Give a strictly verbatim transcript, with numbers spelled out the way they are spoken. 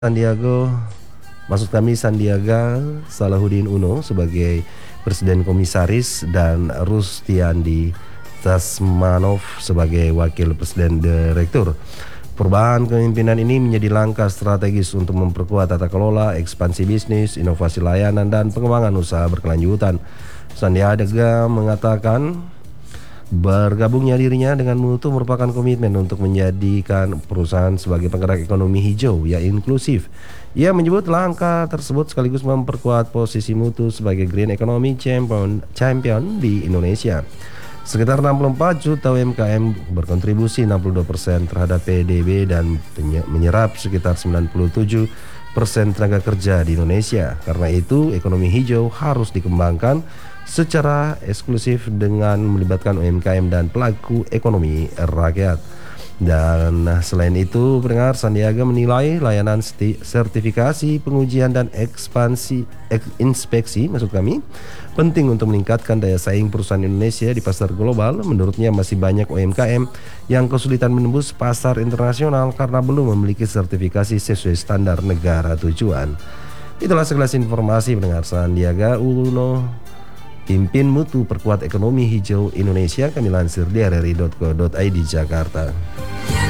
Sandiago, maksud kami Sandiaga Salahuddin Uno sebagai Presiden Komisaris dan Rustiandi Tasmanov sebagai Wakil Presiden Direktur. Perubahan kepemimpinan ini menjadi langkah strategis untuk memperkuat tata kelola, ekspansi bisnis, inovasi layanan, dan pengembangan usaha berkelanjutan. Sandiaga mengatakan bergabungnya dirinya dengan Mutu merupakan komitmen untuk menjadikan perusahaan sebagai penggerak ekonomi hijau yang inklusif. Ia menyebut langkah tersebut sekaligus memperkuat posisi Mutu sebagai green economy champion, champion di Indonesia. Sekitar enam puluh empat juta U M K M berkontribusi enam puluh dua persen terhadap P D B dan menyerap sekitar sembilan puluh tujuh persen tenaga kerja di Indonesia. Karena itu, ekonomi hijau harus dikembangkan secara eksklusif dengan melibatkan U M K M dan pelaku ekonomi rakyat. Dan selain itu, pendengar, Sandiaga menilai layanan sertifikasi, pengujian, dan ekspansi ek, inspeksi maksud kami penting untuk meningkatkan daya saing perusahaan Indonesia di pasar global. Menurutnya masih banyak U M K M yang kesulitan menembus pasar internasional karena belum memiliki sertifikasi sesuai standar negara tujuan. Itulah sekilas informasi pendengar. Sandiaga Uno, pimpin Mutu perkuat ekonomi hijau Indonesia. Kami lansir di r r i dot co dot i d Jakarta.